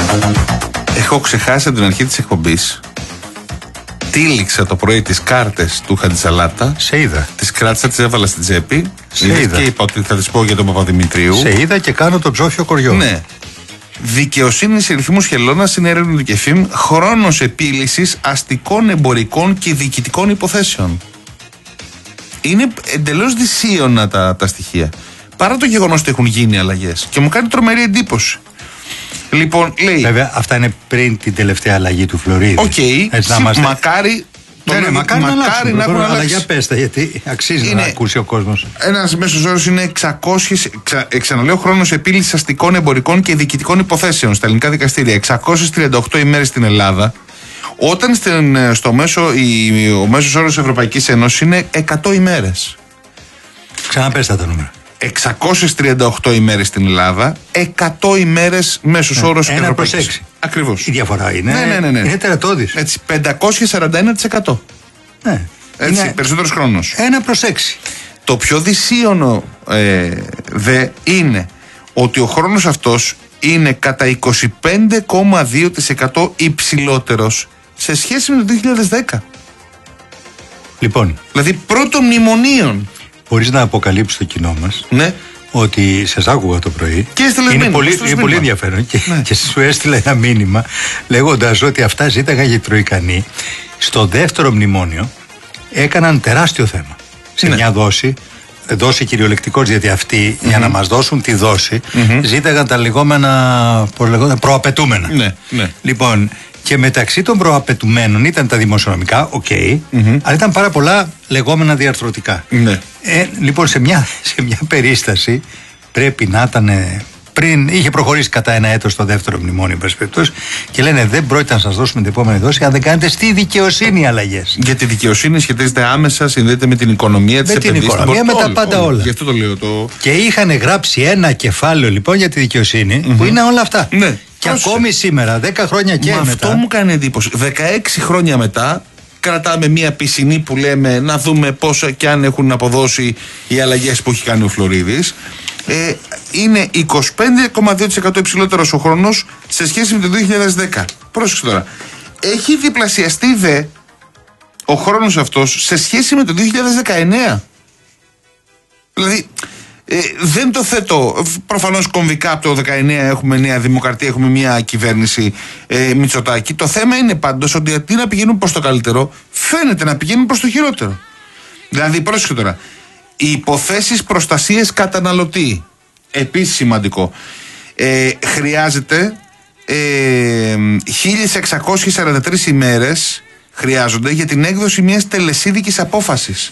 Έχω ξεχάσει από την αρχή της εκπομπής. Τύλιξα το πρωί τις κάρτες του Χατζησαλάτα. Σε είδα. Τις κράτησα, τις έβαλα στην τσέπη. Σε είδα. Και είπα ότι θα τις πω για τον Παπαδημητρίου. Σε είδα και κάνω το ψόφιο κοριό. Ναι. Δικαιοσύνη σε ρυθμούς χελώνας είναι έρευνα του ΚΕΦΙΜ. Χρόνος επίλυσης αστικών, εμπορικών και διοικητικών υποθέσεων. Είναι εντελώς δυσίωνα τα στοιχεία. Παρά το γεγονός ότι έχουν γίνει αλλαγές. Και μου κάνει τρομερή εντύπωση. Λοιπόν, λέει. Βέβαια, αυτά είναι πριν την τελευταία αλλαγή του Φλωρίδη. Οκ. Μακάρι. Μακάρι να αλλάξουν. Αλλά για αλλαγή πέστα, γιατί αξίζει να ακούσει ο κόσμος. Ένας μέσος όρος είναι 600. Ξαναλέω, χρόνος επίλυσης αστικών, εμπορικών και διοικητικών υποθέσεων στα ελληνικά δικαστήρια. 638 ημέρες στην Ελλάδα. Όταν ο μέσος όρος της Ευρωπαϊκής Ένωσης είναι 100 ημέρες. Ξαναπέστα τα νούμερα. 638 ημέρες στην Ελλάδα, 100 ημέρες μέσος όρος Ευρωπαϊκής. 1/6. Ακριβώς. Η διαφορά είναι. Ναι. Είναι τερατώδης. Έτσι, 541%. Ναι. Έτσι, είναι περισσότερος χρόνος. 1/6. Το πιο δυσίωνο δε είναι ότι ο χρόνος αυτός είναι κατά 25,2% υψηλότερος σε σχέση με το 2010. Λοιπόν. Δηλαδή πρώτων μνημονίων. Μπορείς να αποκαλύψεις στο κοινό μας, ναι, ότι σας άκουγα το πρωί. Και είναι πολύ ενδιαφέρον. Και σου έστειλα ένα μήνυμα λέγοντας ότι αυτά ζήταγαν οι Τροικανοί. Στο δεύτερο μνημόνιο έκαναν τεράστιο θέμα. Σε μια δόση κυριολεκτικός, γιατί αυτοί για να μας δώσουν τη δόση ζήταγαν τα λεγόμενα προαπαιτούμενα. Ναι. Λοιπόν, και μεταξύ των προαπαιτουμένων ήταν τα δημοσιονομικά, αλλά ήταν πάρα πολλά λεγόμενα διαρθρωτικά. Ναι. Λοιπόν, σε μια περίσταση πρέπει να ήταν πριν, είχε προχωρήσει κατά ένα έτος το δεύτερο μνημόνιο, και λένε δεν πρόκειται να σας δώσουμε την επόμενη δόση αν δεν κάνετε στη δικαιοσύνη αλλαγές. Γιατί η δικαιοσύνη σχετίζεται άμεσα, συνδέεται με την οικονομία της επενδύσης. Με την οικονομία, με τα πάντα όλα. Γι' αυτό το λέω. Και είχαν γράψει ένα κεφάλαιο λοιπόν για τη δικαιοσύνη που είναι όλα αυτά. Ναι. Και ακόμη σήμερα, 10 χρόνια και μετά. Αυτό μου κάνει εντύπωση. 16 χρόνια μετά, κρατάμε μια πισινή που λέμε να δούμε πόσο και αν έχουν αποδώσει οι αλλαγές που έχει κάνει ο Φλωρίδης. Είναι 25,2% υψηλότερος ο χρόνος σε σχέση με το 2010. Πρόσεξε τώρα. Έχει διπλασιαστεί δε ο χρόνος αυτός σε σχέση με το 2019. Δηλαδή δεν το θέτω. Προφανώς κομβικά από το 19 έχουμε Νέα Δημοκρατία, έχουμε μια κυβέρνηση Μητσοτάκη. Το θέμα είναι πάντως ότι αντί να πηγαίνουν προς το καλύτερο, φαίνεται να πηγαίνουν προς το χειρότερο. Δηλαδή, πρόσεχε τώρα. Οι υποθέσεις προστασίας καταναλωτή. Επίσης σημαντικό. Χρειάζεται 1643 ημέρες χρειάζονται για την έκδοση μιας τελεσίδικης απόφασης.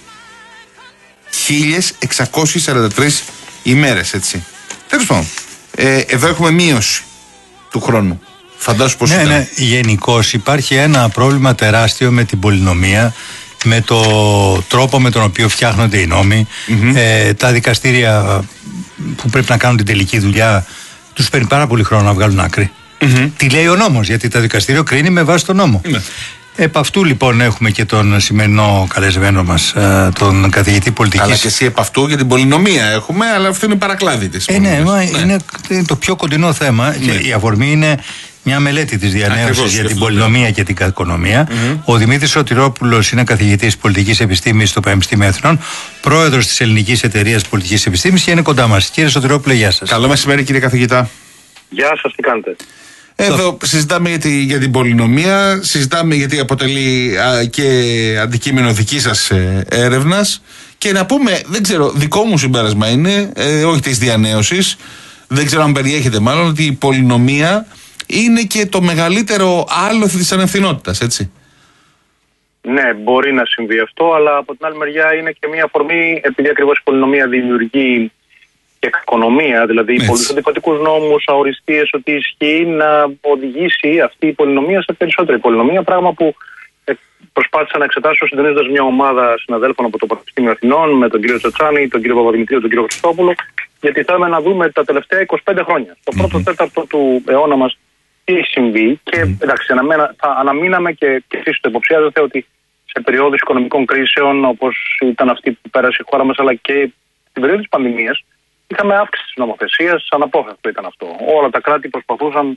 1643 ημέρες, έτσι. Τέλος πάντων, εδώ έχουμε μείωση του χρόνου. Φαντάσου πως ήταν. Ναι, γενικώς υπάρχει ένα πρόβλημα τεράστιο με την πολυνομία, με το τρόπο με τον οποίο φτιάχνονται οι νόμοι. Τα δικαστήρια που πρέπει να κάνουν την τελική δουλειά τους παίρνει πάρα πολύ χρόνο να βγάλουν άκρη. Τι λέει ο νόμος, γιατί το δικαστήριο κρίνει με βάση τον νόμο. Επ' αυτού λοιπόν έχουμε και τον σημερινό καλεσμένο μας, τον καθηγητή πολιτικής. Αλλά και εσύ επ' αυτού για την πολυνομία έχουμε, αλλά αυτό είναι παρακλάδι της. Είναι το πιο κοντινό θέμα. Και η αφορμή είναι μια μελέτη της διανέωσης για την πολυνομία και την κακονομία. Ο Δημήτρης Σωτηρόπουλος είναι καθηγητής πολιτικής επιστήμης στο Πανεπιστήμιο Αθηνών, πρόεδρος της Ελληνικής Εταιρείας Πολιτικής Επιστήμης και είναι κοντά μας. Κύριε Σωτηρόπουλε, γεια σας. Καλό μεσημέρι, κύριε καθηγητά. Γεια σας, τι κάνετε. Εδώ συζητάμε για την πολυνομία, συζητάμε γιατί αποτελεί και αντικείμενο δική σας έρευνας, και να πούμε, δεν ξέρω, δικό μου συμπέρασμα είναι, όχι της διανέωσης, δεν ξέρω αν περιέχεται μάλλον, ότι η πολυνομία είναι και το μεγαλύτερο άλοθη της ανευθυνότητας, έτσι. Ναι, μπορεί να συμβεί αυτό, αλλά από την άλλη μεριά είναι και μια αφορμή, επειδή ακριβώς η πολυνομία δημιουργεί και κακονομία, δηλαδή πολλούς αντιφατικούς νόμους, αοριστείες, ότι ισχύει, να οδηγήσει αυτή η πολυνομία σε περισσότερη πολυνομία, πράγμα που προσπάθησα να εξετάσω συντονίζοντας μια ομάδα συναδέλφων από το Πανεπιστήμιο Αθηνών με τον κύριο Τσατσάνη, τον κύριο Παπαδημητρίου, τον κύριο Χριστόπουλο, γιατί θέλαμε να δούμε τα τελευταία 25 χρόνια, το πρώτο τέταρτο του αιώνα μας, τι έχει συμβεί. Και εντάξει, αναμείναμε και εσείς το υποψιάζετε ότι σε περιόδους οικονομικών κρίσεων, όπως ήταν αυτή που πέρασε η χώρα μας, αλλά και στην περίοδο της πανδημίας, είχαμε αύξηση της νομοθεσίας, αναπόφευκτο ήταν αυτό. Όλα τα κράτη προσπαθούσαν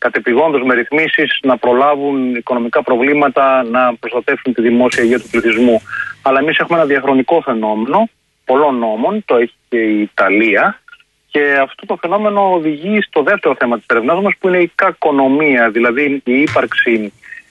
κατεπηγόντως με ρυθμίσεις να προλάβουν οικονομικά προβλήματα, να προστατεύσουν τη δημόσια υγεία του πληθυσμού. Αλλά εμείς έχουμε ένα διαχρονικό φαινόμενο πολλών νόμων, το έχει και η Ιταλία, και αυτό το φαινόμενο οδηγεί στο δεύτερο θέμα της ερευνάς μας, που είναι η κακονομία, δηλαδή η ύπαρξη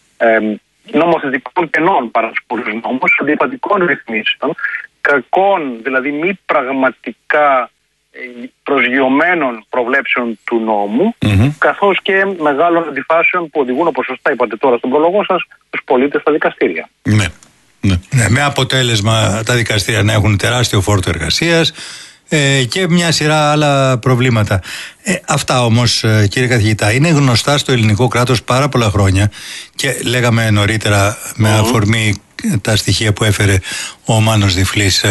νομοθετικών κενών παρά τους πολλούς νόμους, αντιπατικών ρυθμίσεων, κακών, δηλαδή μη πραγματικά προσγειωμένων προβλέψεων του νόμου, καθώς και μεγάλων αντιφάσεων που οδηγούν, όπως σωστά είπατε τώρα στον πρόλογο σας, τους πολίτες στα δικαστήρια. Ναι, με αποτέλεσμα τα δικαστήρια να έχουν τεράστιο φόρτο εργασίας και μια σειρά άλλα προβλήματα. Αυτά όμως, κύριε καθηγητά, είναι γνωστά στο ελληνικό κράτος πάρα πολλά χρόνια και λέγαμε νωρίτερα με αφορμή τα στοιχεία που έφερε ο Μάνος Διφλής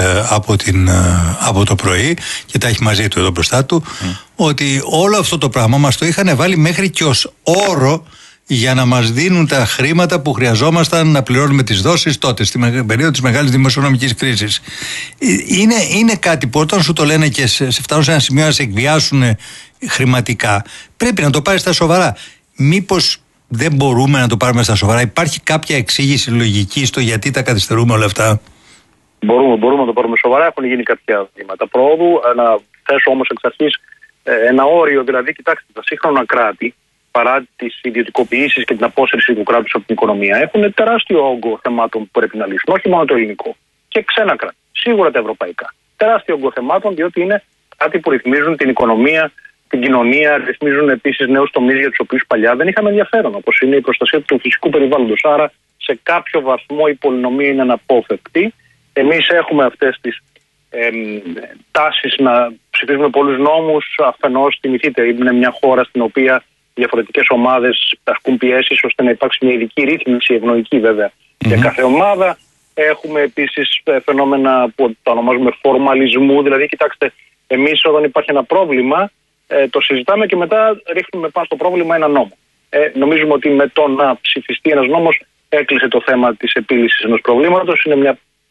από το πρωί και τα έχει μαζί του εδώ μπροστά του, ότι όλο αυτό το πράγμα μας το είχαν βάλει μέχρι και ως όρο για να μας δίνουν τα χρήματα που χρειαζόμασταν να πληρώνουμε τις δόσεις τότε, στην περίοδο της μεγάλης δημοσιονομικής κρίσης. Είναι κάτι που όταν σου το λένε και σε φτάνουν σε ένα σημείο να σε εκβιάσουν χρηματικά, πρέπει να το πάρεις στα σοβαρά. Μήπως δεν μπορούμε να το πάρουμε στα σοβαρά? Υπάρχει κάποια εξήγηση λογική στο γιατί τα καθυστερούμε όλα αυτά? Μπορούμε να το πάρουμε σοβαρά. Έχουν γίνει κάποια βήματα πρόοδου. Να θέσω όμως εξ αρχής ένα όριο. Δηλαδή, κοιτάξτε, τα σύγχρονα κράτη, παρά τις ιδιωτικοποιήσεις και την απόσυρση του κράτους από την οικονομία, έχουν τεράστιο όγκο θεμάτων που πρέπει να λύσουν. Όχι μόνο το ελληνικό. Και ξένα κράτη. Σίγουρα τα ευρωπαϊκά. Τεράστιο όγκο θεμάτων, διότι είναι κάτι που ρυθμίζουν την οικονομία, την κοινωνία, ρυθμίζουν επίσης νέους τομείς για τους οποίους παλιά δεν είχαμε ενδιαφέρον, όπως είναι η προστασία του φυσικού περιβάλλοντος. Άρα, σε κάποιο βαθμό η πολυνομία είναι αναπόφευκτη. Εμείς έχουμε αυτές τις τάσεις να ψηφίζουμε πολλούς νόμους. Αφενός, θυμηθείτε, είναι μια χώρα στην οποία διαφορετικές ομάδες ασκούν πιέσεις ώστε να υπάρξει μια ειδική ρύθμιση, ευνοϊκή βέβαια, για κάθε ομάδα. Έχουμε επίσης φαινόμενα που τα ονομάζουμε φορμαλισμού. Δηλαδή, κοιτάξτε, εμείς όταν υπάρχει ένα πρόβλημα, το συζητάμε και μετά ρίχνουμε πάνω στο πρόβλημα ένα νόμο. Νομίζουμε ότι με το να ψηφιστεί ένας νόμος έκλεισε το θέμα της επίλυσης ενός προβλήματος. Είναι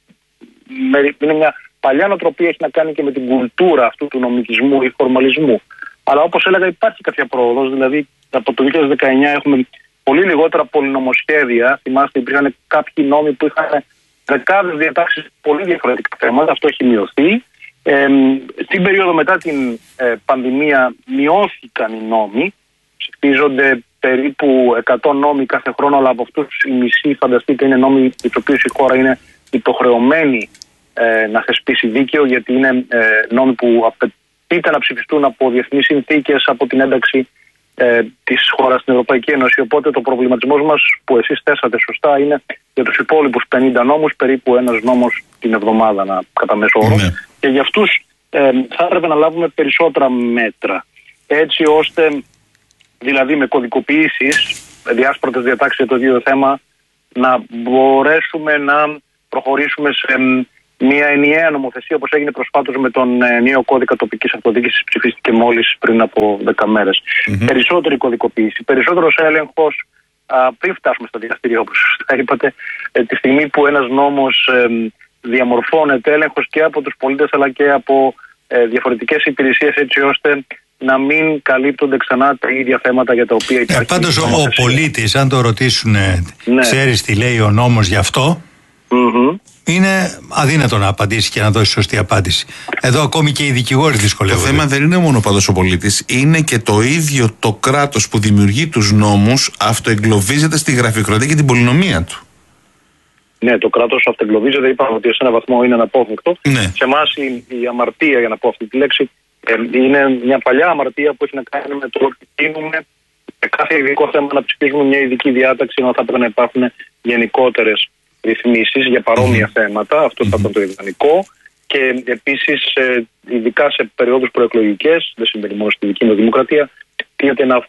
μια παλιά νοοτροπία, έχει να κάνει και με την κουλτούρα αυτού του νομικισμού ή φορμαλισμού. Αλλά όπως έλεγα, υπάρχει κάποια πρόοδος. Δηλαδή, από το 2019 έχουμε πολύ λιγότερα πολυνομοσχέδια. Θυμάστε, υπήρχαν κάποιοι νόμοι που είχαν δεκάδες διατάξεις πολύ διαφορετικά θέματα. Αυτό έχει μειωθεί. Στην περίοδο μετά την πανδημία μειώθηκαν οι νόμοι. Ψηφίζονται περίπου 100 νόμοι κάθε χρόνο, αλλά από αυτούς οι μισοί, φανταστείτε, είναι νόμοι για τους οποίους η χώρα είναι υποχρεωμένη να θεσπίσει δίκαιο, γιατί είναι νόμοι που απαιτείται να ψηφιστούν από διεθνείς συνθήκες, από την ένταξη της χώρας στην Ευρωπαϊκή Ένωση. Οπότε το προβληματισμός μας, που εσείς θέσατε σωστά, είναι για τους υπόλοιπους 50 νόμους, περίπου ένας νόμος την εβδομάδα κατά μέσο όρο. Και για αυτούς θα έπρεπε να λάβουμε περισσότερα μέτρα, έτσι ώστε, δηλαδή με κωδικοποιήσεις, διάσπρωτες διατάξεις για το ίδιο θέμα, να μπορέσουμε να προχωρήσουμε σε μια ενιαία νομοθεσία, όπως έγινε προσφάτως με τον νέο κώδικα τοπικής αυτοδιοίκησης, ψηφίστηκε μόλις πριν από 10 μέρες. Περισσότερη κωδικοποίηση, περισσότερος έλεγχος πριν φτάσουμε στα δικαστήρια, όπως θα είπατε, τη στιγμή που ένας νόμος διαμορφώνεται, έλεγχος και από τους πολίτες αλλά και από διαφορετικές υπηρεσίες, έτσι ώστε να μην καλύπτονται ξανά τα ίδια θέματα για τα οποία υπάρχει. Πάντως ο πολίτης, αν το ρωτήσουν, ξέρεις τι λέει ο νόμος γι' αυτό, είναι αδύνατο να απαντήσει και να δώσει σωστή απάντηση. Εδώ ακόμη και οι δικηγόροι δυσκολεύονται. Το θέμα δεν είναι μόνο πάντως ο πολίτης, είναι και το ίδιο το κράτος που δημιουργεί τους νόμους αυτοεγκλωβίζεται στη γραφειοκρατία και την πολυνομία του. Ναι, το κράτος αυτοεγκλωβίζεται, είπαμε ότι σε έναν βαθμό είναι αναπόφευκτο. Ναι. Σε εμάς η αμαρτία, για να πω αυτή τη λέξη, είναι μια παλιά αμαρτία που έχει να κάνει με το ότι τείνουμε σε κάθε ειδικό θέμα να ψηφίζουμε μια ειδική διάταξη, ενώ θα πρέπει να υπάρχουν γενικότερες ρυθμίσεις για παρόμοια θέματα. Αυτό θα ήταν το ιδανικό. Και επίσης, ειδικά σε περιόδους προεκλογικές, δεν συμβαίνει μόνο στη δική μας δημοκρατία, τείνει να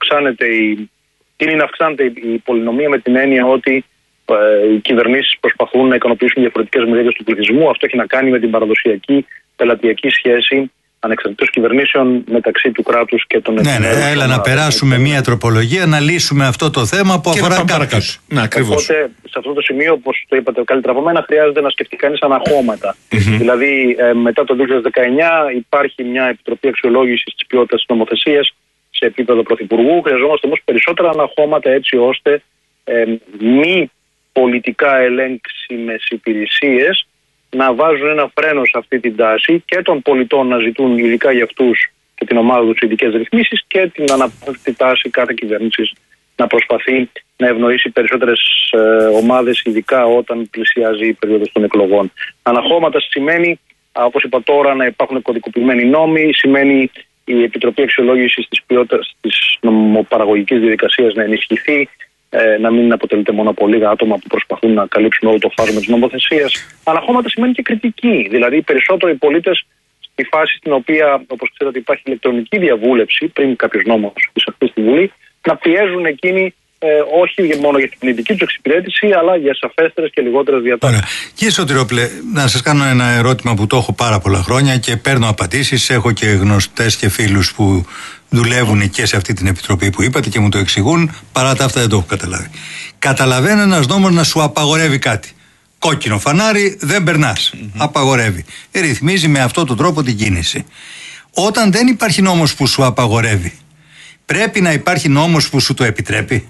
αυξάνεται η πολυνομία, με την έννοια ότι οι κυβερνήσεις προσπαθούν να ικανοποιήσουν διαφορετικές μερίδες του πληθυσμού. Αυτό έχει να κάνει με την παραδοσιακή πελατειακή σχέση ανεξαρτήτως κυβερνήσεων μεταξύ του κράτους και των εθνικών. Ναι, έλα να περάσουμε μια τροπολογία, να λύσουμε αυτό το θέμα που αφορά κάποιους. Ναι, ακριβώς. Οπότε, σε αυτό το σημείο, όπως το είπατε καλύτερα από μένα, χρειάζεται να σκεφτεί κανείς αναχώματα. Δηλαδή, μετά το 2019 υπάρχει μια επιτροπή αξιολόγησης της ποιότητας της νομοθεσίας, σε επίπεδο πρωθυπουργού. Χρειαζόμαστε όμως περισσότερα αναχώματα έτσι ώστε μη πολιτικά ελέγξιμες υπηρεσίες να βάζουν ένα φρένο σε αυτή την τάση και των πολιτών να ζητούν ειδικά για αυτούς και την ομάδα τους ειδικές ρυθμίσεις και την αναπόφευκτη τάση κάθε κυβέρνησης να προσπαθεί να ευνοήσει περισσότερες ομάδες, ειδικά όταν πλησιάζει η περίοδος των εκλογών. Αναχώματα σημαίνει, όπως είπα τώρα, να υπάρχουν κωδικοποιημένοι νόμοι, σημαίνει η Επιτροπή Αξιολόγησης της ποιότητας της νομοπαραγωγικής διαδικασίας να ενισχυθεί, να μην αποτελείται μόνο από λίγα άτομα που προσπαθούν να καλύψουν όλο το φάσμα της νομοθεσίας. Αναχώματα σημαίνει και κριτική, δηλαδή περισσότερο οι πολίτες στη φάση στην οποία, όπως ξέρετε, υπάρχει ηλεκτρονική διαβούλευση πριν κάποιος νόμος εισαχθεί στη Βουλή, να πιέζουν εκείνοι όχι μόνο για την πολιτική τους εξυπηρέτηση, αλλά για σαφέστερες και λιγότερες διατάξεις. Κύριε Σωτηρόπουλε, να σας κάνω ένα ερώτημα που το έχω πάρα πολλά χρόνια και παίρνω απαντήσεις. Έχω και γνωστές και φίλους που δουλεύουν και σε αυτή την επιτροπή που είπατε και μου το εξηγούν. Παρά τα αυτά δεν το έχω καταλάβει. Καταλαβαίνω ένας νόμος να σου απαγορεύει κάτι. Κόκκινο φανάρι, δεν περνάς. Απαγορεύει. Ρυθμίζει με αυτόν τον τρόπο την κίνηση. Όταν δεν υπάρχει νόμος που σου απαγορεύει, πρέπει να υπάρχει νόμος που σου το επιτρέπει?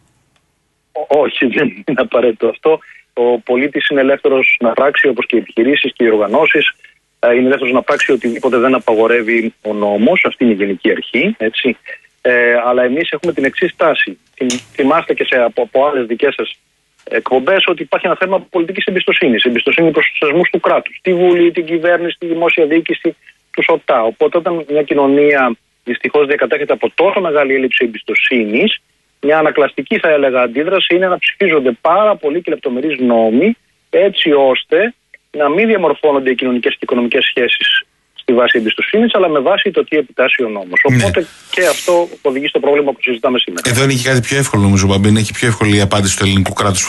Όχι, δεν είναι απαραίτητο αυτό. Ο πολίτης είναι ελεύθερος να πράξει, όπως και οι επιχειρήσεις και οι οργανώσεις. Είναι ελεύθερος να πράξει οτιδήποτε δεν απαγορεύει ο νόμος. Αυτή είναι η γενική αρχή. Έτσι. Αλλά εμείς έχουμε την εξής τάση. Θυμάστε και από άλλες δικές σας εκπομπές ότι υπάρχει ένα θέμα πολιτικής εμπιστοσύνης. Εμπιστοσύνη προς τους θεσμούς του κράτους. Τη Βουλή, την κυβέρνηση, τη δημόσια διοίκηση, τους ΟΤΑ. Οπότε όταν μια κοινωνία δυστυχώς διακατέχεται από τόσο μεγάλη έλλειψη εμπιστοσύνης, μια ανακλαστική, θα έλεγα, αντίδραση είναι να ψηφίζονται πάρα πολλοί και λεπτομερείς νόμοι, έτσι ώστε να μην διαμορφώνονται οι κοινωνικές και οικονομικές σχέσεις στη βάση εμπιστοσύνης, αλλά με βάση το τι επιτάσσει ο νόμος. Οπότε και αυτό οδηγεί στο πρόβλημα που συζητάμε σήμερα. Εδώ είναι και κάτι πιο εύκολο, νομίζω, Μπαμπίν. Έχει πιο εύκολη απάντηση του ελληνικού κράτους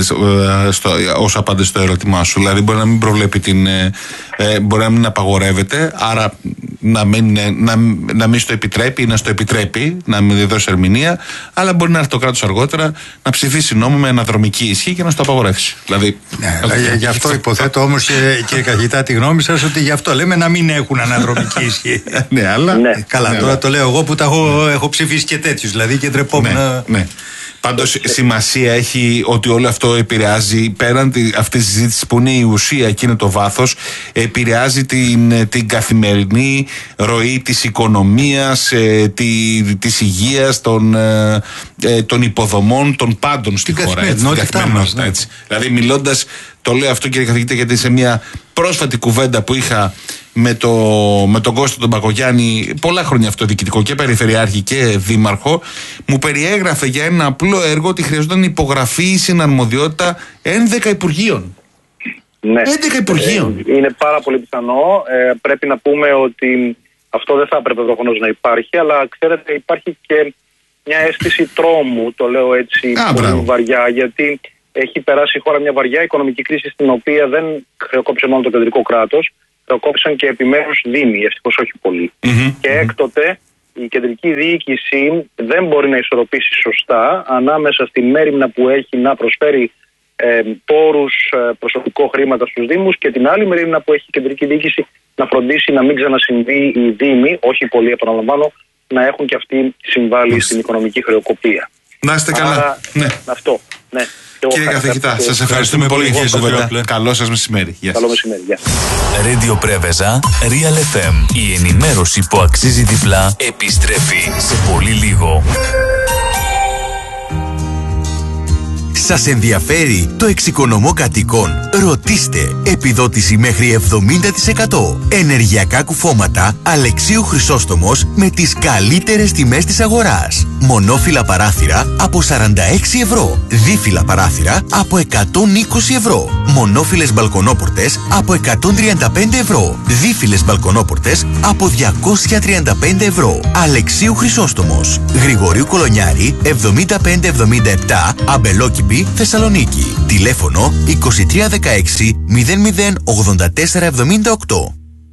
ως απάντηση στο ερώτημά σου. Δηλαδή, μπορεί να μην προβλέπει μπορεί να μην απαγορεύεται, άρα να μην στο επιτρέπει ή να στο επιτρέπει, να μην δώσει ερμηνεία, αλλά μπορεί να έρθει το κράτος αργότερα να ψηφίσει νόμο με αναδρομική ισχύ και να στο απαγορεύσει. Δηλαδή, γι' αυτό υποθέτω όμως, κύριε καθηγητά, τη γνώμη σας ότι γι' αυτό λέμε να μην έχουν αναδρομική ισχύ. Ναι, αλλά. Καλά, τώρα το λέω εγώ που έχω ψηφίσει και τέτοιους, δηλαδή και ντρεπόμουν. Ναι. Πάντως σημασία έχει ότι όλο αυτό επηρεάζει, πέραν αυτή τη συζήτηση που είναι η ουσία και είναι το βάθος, επηρεάζει την καθημερινή ροή της οικονομίας, της υγείας, των υποδομών, των πάντων στη χώρα. Την καθημερινότητα. Έτσι. Δηλαδή, μιλώντας, το λέω αυτό, κύριε καθηγητή, γιατί σε μια πρόσφατη κουβέντα που είχα με τον Κώστα τον Μπακογιάννη, πολλά χρόνια αυτό διοικητικό και περιφερειάρχη και δήμαρχο, μου περιέγραφε για ένα απλό έργο ότι χρειαζόταν υπογραφή ή συναρμοδιότητα 11 υπουργείων. Ναι. 11 υπουργείων. Είναι πάρα πολύ πιθανό. Πρέπει να πούμε ότι αυτό δεν θα έπρεπε προφανώς να υπάρχει, αλλά ξέρετε, υπάρχει και μια αίσθηση τρόμου, το λέω έτσι πολύ βαριά, γιατί έχει περάσει η χώρα μια βαριά οικονομική κρίση, στην οποία δεν χρεοκόπησε μόνο το κεντρικό κράτος, χρεοκόπησαν και επιμέρους δήμοι, ευτυχώς όχι πολύ. Και έκτοτε η κεντρική διοίκηση δεν μπορεί να ισορροπήσει σωστά ανάμεσα στη μέριμνα που έχει να προσφέρει πόρους, προσωπικό, χρήματα στους δήμους, και την άλλη μέριμνα που έχει η κεντρική διοίκηση να φροντίσει να μην ξανασυμβεί οι δήμοι, όχι πολύ επαναλαμβάνω, να έχουν και αυτοί συμβάλει στην οικονομική χρεοκοπία. Να είστε καλά. Ναι. Αυτό. Ναι. Κύριε καθηγητά, σας ευχαριστούμε πολύ για την κουβέντα. Καλό σας μεσημέρι. Καλό μεσημέρι. Γεια. Radio Πρέβεζα, Real FM. Η ενημέρωση που αξίζει διπλά επιστρέφει σε πολύ λίγο. Σας ενδιαφέρει το εξοικονομώ κατοίκων? Ρωτήστε. Επιδότηση μέχρι 70%. Ενεργειακά κουφώματα Αλεξίου Χρυσόστομος με τις καλύτερες τιμές της αγοράς. Μονόφυλλα παράθυρα από 46 ευρώ. Δίφυλλα παράθυρα από 120 ευρώ. Μονόφυλλες μπαλκονόπορτες από 135 ευρώ. Δίφυλλες μπαλκονόπορτες από 235 ευρώ. Αλεξίου Χρυσόστομος. Γρηγορίου Κολονιάρη 7577, Αμπελόκηπη, Θεσσαλονίκη. Τηλέφωνο 2316 008478.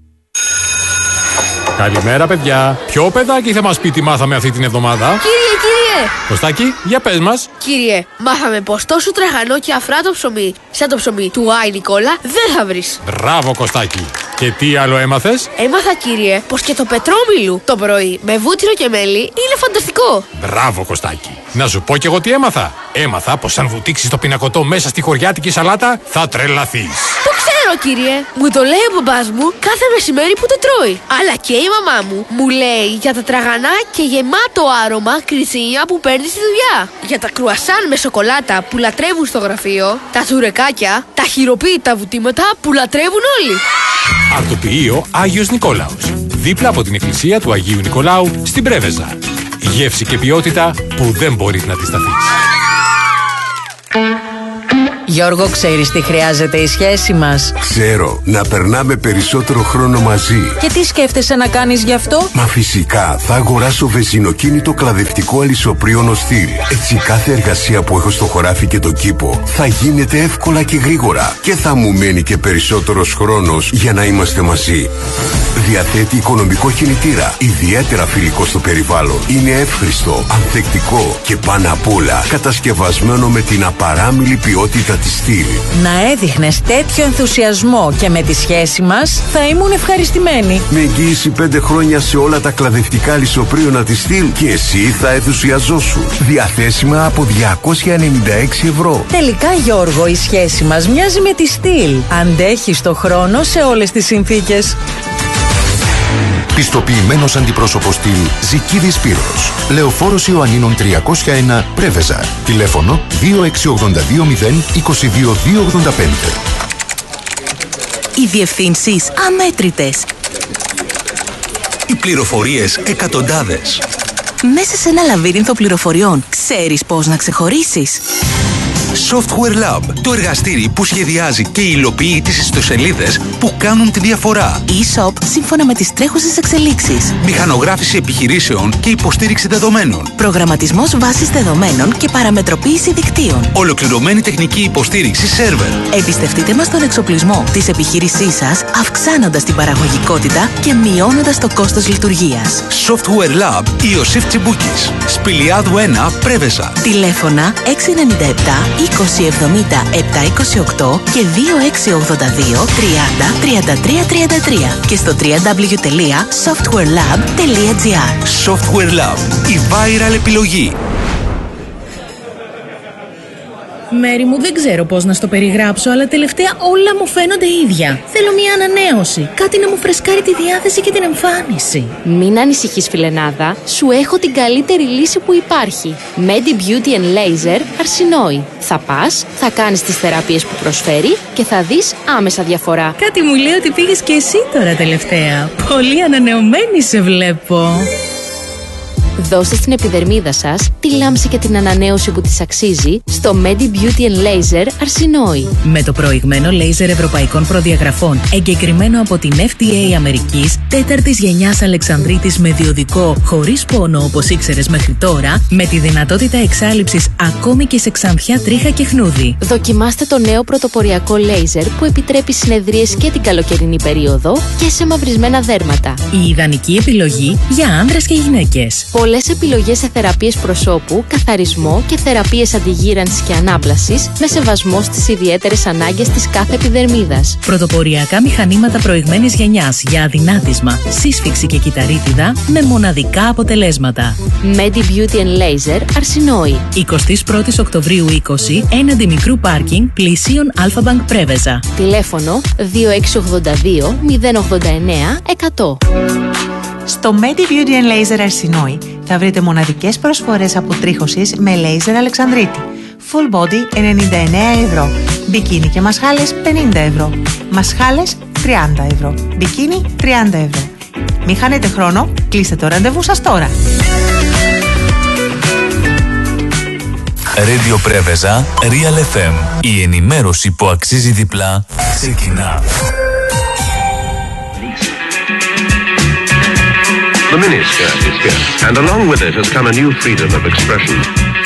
Καλημέρα, παιδιά. Ποιο παιδάκι θα μας πει τι μάθαμε αυτή την εβδομάδα? Κύριε! Κωστάκη, για πες μας. Κύριε, μάθαμε πως τόσο τραχανό και αφράτο ψωμί, σαν το ψωμί του Άι Νικόλα, δεν θα βρεις. Μπράβο, Κωστάκη. Και τι άλλο έμαθες? Έμαθα, κύριε, πως και το πετρόμιλου το πρωί με βούτυρο και μέλι είναι φανταστικό. Μπράβο, Κωστάκη. Να σου πω κι εγώ τι έμαθα. Έμαθα πως αν βουτήξεις το πινακωτό μέσα στη χωριάτικη σαλάτα θα τρελαθείς. Το ξέρω, κύριε. Μου το λέει ο μπαμπάς μου κάθε μεσημέρι που το τρώει. Αλλά και η μαμά μου λέει για τα τραγανά και γεμάτο άρωμα κριτσίνια που παίρνει στη δουλειά. Για τα κρουασάν με σοκολάτα που λατρεύουν στο γραφείο. Τα τουρεκάκια, τα χειροποίητα βουτήματα που λατρεύουν όλοι. Αρτοποιείο Άγιος Νικόλαος. Δίπλα από την εκκλησία του Αγίου Νικολάου στην Πρέβεζα. Γεύση και ποιότητα που δεν μπορείς να αντισταθείς. Γιώργο, ξέρεις τι χρειάζεται η σχέση μας? Ξέρω, να περνάμε περισσότερο χρόνο μαζί. Και τι σκέφτεσαι να κάνεις γι' αυτό? Μα φυσικά, θα αγοράσω βενζινοκίνητο κλαδευτικό αλυσοπρίωνο στυλ. Έτσι κάθε εργασία που έχω στο χωράφι και το κήπο θα γίνεται εύκολα και γρήγορα. Και θα μου μένει και περισσότερος χρόνος για να είμαστε μαζί. Διαθέτει οικονομικό κινητήρα, ιδιαίτερα φιλικό στο περιβάλλον. Είναι εύχριστο, ανθεκτικό και πάνω απ' όλα κατασκευασμένο με την απαράμιλη ποιότητα της στυλ. Να έδειχνες τέτοιο ενθουσιασμό και με τη σχέση μας θα ήμουν ευχαριστημένη. Με εγγύηση 5 χρόνια σε όλα τα κλαδευτικά λισοπρίωνα της στυλ και εσύ θα ενθουσιαζόσουν. Διαθέσιμα από 296 ευρώ. Τελικά, Γιώργο, η σχέση μας μοιάζει με τη στυλ. Αντέχει το χρόνο σε όλες τις συνθήκες. Πιστοποιημένος αντιπρόσωπος στυλ Ζικίδης Σπύρος. Λεωφόρος Ιωαννίνων 301 Πρέβεζα. Τηλέφωνο 2682 022 285. Οι διευθύνσεις αμέτρητες. Οι πληροφορίες εκατοντάδες. Μέσα σε ένα λαβύρινθο πληροφοριών, ξέρεις πώς να ξεχωρίσεις? Software Lab, το εργαστήρι που σχεδιάζει και υλοποιεί τις ιστοσελίδες που κάνουν τη διαφορά. E-shop σύμφωνα με τις τρέχουσες εξελίξεις. Μηχανογράφηση επιχειρήσεων και υποστήριξη δεδομένων. Προγραμματισμός βάσης δεδομένων και παραμετροποίηση δικτύων. Ολοκληρωμένη τεχνική υποστήριξη σερβερ. Εμπιστευτείτε μας τον εξοπλισμό της επιχείρησής σας, αυξάνοντας την παραγωγικότητα και μειώνοντας το κόστος λειτουργίας. Software Lab Ιωσήφ Τσιμπούκης. Σπηλιάδου 1 Πρέβεζα. Τηλέφωνα 697 2070 728 και 2682 30 33 33 και στο www.softwarelab.gr. Software Lab, η viral επιλογή. Μέρη μου, δεν ξέρω πώς να στο περιγράψω, αλλά τελευταία όλα μου φαίνονται ίδια. Θέλω μια ανανέωση. Κάτι να μου φρεσκάρει τη διάθεση και την εμφάνιση. Μην ανησυχείς, φιλενάδα. Σου έχω την καλύτερη λύση που υπάρχει. Medi Beauty and Laser Αρσινόη. Θα πας, θα κάνεις τις θεραπείες που προσφέρει και θα δεις άμεσα διαφορά. Κάτι μου λέει ότι πήγες και εσύ τώρα τελευταία. Πολύ ανανεωμένη σε βλέπω. Δώστε στην επιδερμίδα σας τη λάμψη και την ανανέωση που της αξίζει στο Medi Beauty and Laser Αρσινόη. Με το προηγμένο λέιζερ ευρωπαϊκών προδιαγραφών, εγκεκριμένο από την FDA Αμερικής, 4ης γενιάς Αλεξανδρίτης με διοδικό, χωρίς πόνο όπως ήξερες μέχρι τώρα, με τη δυνατότητα εξάλειψης ακόμη και σε ξανθιά, τρίχα και χνούδι. Δοκιμάστε το νέο πρωτοποριακό λέιζερ που επιτρέπει συνεδρίες και την καλοκαιρινή περίοδο και σε μαυρισμένα δέρματα. Η ιδανική επιλογή για άνδρες και γυναίκες. Πολλές επιλογές σε θεραπείες προσώπου, καθαρισμό και θεραπείες αντιγύρανσης και ανάπλασης με σεβασμό στις ιδιαίτερες ανάγκες της κάθε επιδερμίδας. Πρωτοποριακά μηχανήματα προηγμένης γενιάς για αδυνάτισμα, σύσφυξη και κυταρίτιδα με μοναδικά αποτελέσματα. Medi Beauty and Laser Αρσινόη. 21 Οκτωβρίου 20, έναντι μικρού πάρκινγκ πλησίων Αλφα-Bank Πρέβεζα. Τηλέφωνο 2682 089 100. Στο Medi Beauty and Laser Αρσινόη θα βρείτε μοναδικές προσφορές αποτρίχωσης με λέιζερ Αλεξανδρίτη. Full body 99 ευρώ. Μπικίνι και μασχάλες 50 ευρώ. Μασχάλες 30 ευρώ. Μπικίνι 30 ευρώ. Μην χάνετε χρόνο, κλείστε το ραντεβού σας τώρα. Radio Πρέβεζα, Real FM. Η ενημέρωση που αξίζει διπλά ξεκινά. The miniskirt is here, and along with it has come a new freedom of expression.